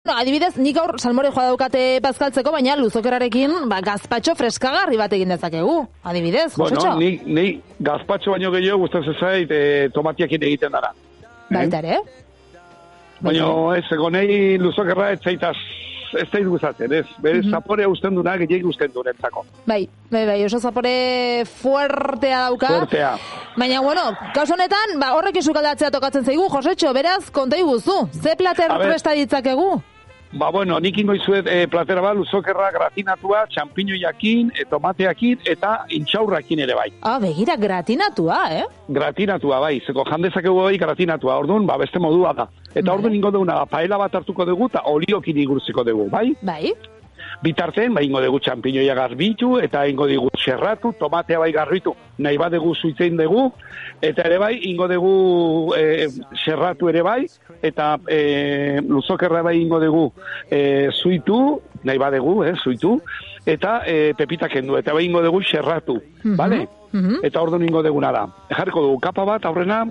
No, adibidez, nik gaur salmore joa daukate bazkaltzeko, baina luzokerrarekin gazpatxo freskagarri bat egin dezakegu. Adibidez, Josetxo? Bueno, ni gazpatxo baino gehiago gustatzen zait tomatiakin egiten dara. Baita ere. Baina ez, egonei luzokerra ez zait gustatzen, ez? Bere zaporea usten duna, gehiago usten du nentzako. Bai, oso zapore fuertea dauka. Fuertea. Baina, bueno, kasu honetan, horrek izukaldatzea tokatzen zaigu, Josetxo, beraz, konta iguzu. Ze plater presta ditzakegu? Bueno, nik ingo izuet platera bat, luzokerra gratinatua, txampiñoiakin, tomateakin, eta intxaurrakin ere bai. Begira, gratinatua, Gratinatua, bai, zeko jandezakegu bai gratinatua, orduan, beste modua da. Eta orduan ingo duguna, paela bat hartuko dugu, eta oliokin igurziko dugu, bai? Bai. Bitarten, ingo dugu txampiñoia garbitu, eta ingo dugu xerratu, tomatea bai garbitu, nahi bat dugu zuitzein dugu, eta ere bai, ingo dugu xerratu ere bai, eta luzokerra bai ingo dugu zuitu, nahi bat dugu, zuitu, eta pepitak kendu, eta bai ingo dugu xerratu, bale? Eta orduan ingo duguna da. Ejarriko dugu kapa bat, aurrena,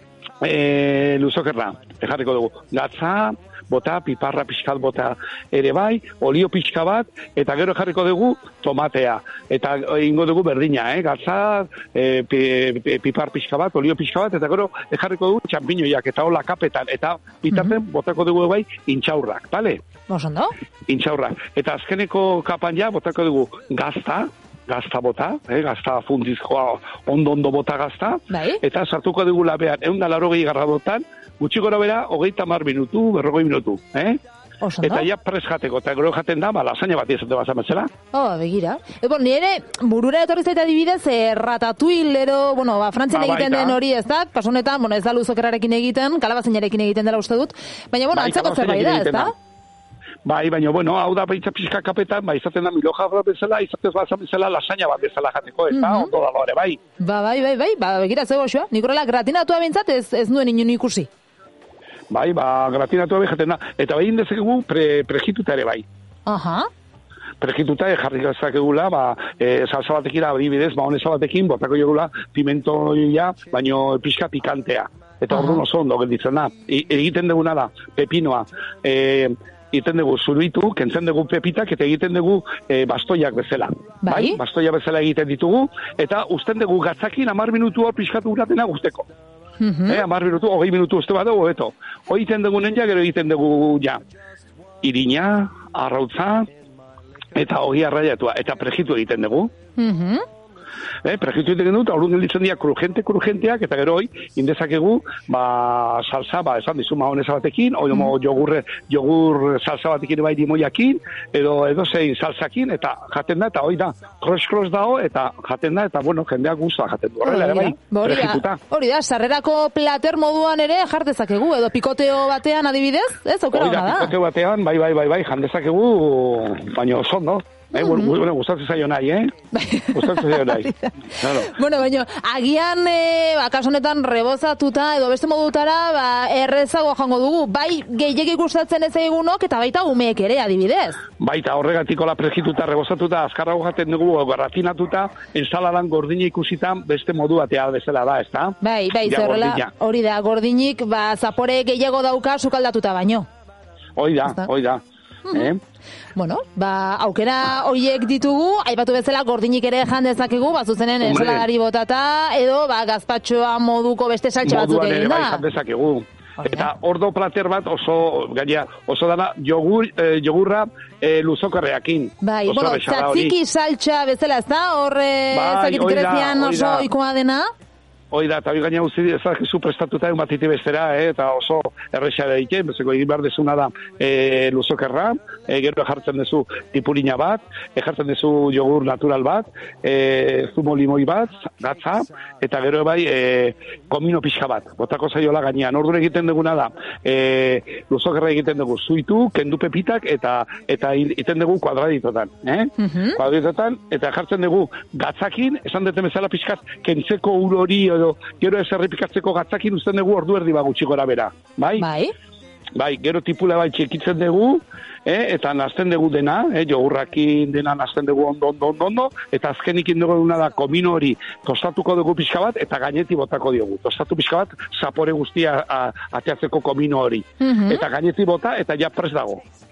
luzokerra, ejarriko dugu gatza, bota, piparra pixkat bota ere bai, olio pixka bat, eta gero jarriko dugu tomatea. Eta ingo dugu berdina, gatza, pipar pixka bat, olio pixka bat, eta gero jarriko dugu txampiñoiak, eta hola kapetan, eta bitarten botako dugu bai intxaurrak, bale? Bosondo? Intxaurrak. Eta azkeneko kapan ja botako dugu gazta bota, gazta fundizkoa, ondo bota gazta, eta sartuko dugu labean, 180 gradotan, gutxi gora bera, 30 minutu, 40 minutu, Eta ja pres jateko, eta gero jaten da, lasaña bat izate bazan betzela. Begira. Nire, burura etorri zaita adibidez, ratatouille, frantzian egiten den hori ez da, kasu honetan, ez da luzokerrarekin egiten, kalabazainarekin egiten dela uste dut, baina, antzeko zerbait da, ez da? Bai, baina, hau da baitza pixka kapetan, izaten da miloja bat bezala, izatez bazan bezala lasaña bat bezala jateko, ez da, ondo da lore, bai. Bai, begira, zego xoa, nik horrela gratinatua bintzat ez nuen inun ikusi. Bai, gratinatua behaten da, eta behin dezakegu prejituta ere bai. Prejituta jarri dezakegula, salsa batekin, adibidez, honesa batekin, botako jogula pimentoia, baino pixka pikantea. Eta orduan oso ondo gelditzen da. Egiten duguna da, pepinoa, egiten dugu zuruitu, kentzen dugu pepitak, eta egiten dugu bastoiak bezala. Bai? Bastoia bezala egiten ditugu, eta usten dugu gatzakin 10 minutu hor pixkatu uratena guzteko. 10 minutu, 20 minutu uste bat dugu, eto. Hoi egiten dugu nenja, gero egiten dugu ja. Irina, arrautza, eta hori arraiatua, eta prejitu egiten dugu. Prejitu egiten dugu, eta hori gelditzen dira krujenteak, eta gero hoi, indezakegu, salsa, esan dizu honesa batekin, jogur salsa batekin bai dimoiakin, edo zein salsakin, eta jaten da, eta hoi da, kros dao, eta jaten da, eta jendeak guztua jaten du. Horrela ere bai, prejituta. Hori da, sarrerako plater moduan ere jartezakegu, edo pikoteo batean adibidez, ez? Aukera hona da? Hori da, pikoteo batean, bai, jandezakegu, baina oso, no? Gustatzen zaio nahi, Gustatzen zaio nahi. Baina, agian, kasu honetan rebozatuta, edo beste modutara, errezago jango dugu. Bai, gehiagik gustatzen ez egunok, eta baita umeek ere, adibidez. Baita, horregatiko la prejituta, rebozatuta, azkarrago jaten dugu, gratinatuta, ensaladan gordina ikusitan, beste modu batea bezala da, ez da? Bai, zerrela, hori da, gordinik, zapore gehiago dauka, sukaldatuta baino. Hoi da. Aukera horiek ditugu, aipatu bezala gordinik ere jan dezakegu, zuzenen ensaladari botata, edo gazpatxoa moduko beste saltxe batzuk egin da. Moduan ere bai jan dezakegu. Eta ordo plater bat oso dana jogurra luzokerreakin. Bai, tzatziki saltxa bezala ez da, horre zakit grezian oso ikoa dena. Hoi da, eta hori gaina guzti ezakizu prestatuta egun batiti bestera, eta oso errexea da egin, bezeko egin behar dezuna da luzokerra, gero jartzen dezu tipurina bat, jartzen dezu jogur natural bat, zumo limoi bat, gatza, eta gero bai komino pixka bat, botako zaiola gainean. Orduan egiten duguna da, luzokerra egiten dugu zuitu, kendu pepitak, eta egiten dugu kuadraditotan. Kuadraditotan, eta jartzen dugu gatzakin, esan deten bezala pixkat, kentzeko ur hori, gero ez errepikatzeko gatzakin usten dugu ordu erdi gutxi gora bera. Bai? Bai, gero tipula bai txekitzen dugu, eta nazten dugu dena, jogurrakin dena nazten dugu ondo, eta azkenik indugu duna da komino hori tostatuko dugu pixka bat, eta gaineti botako diogu. Tostatu pixka bat, zapore guztia ateatzeko komino hori. Eta gaineti bota, eta ja pres dago.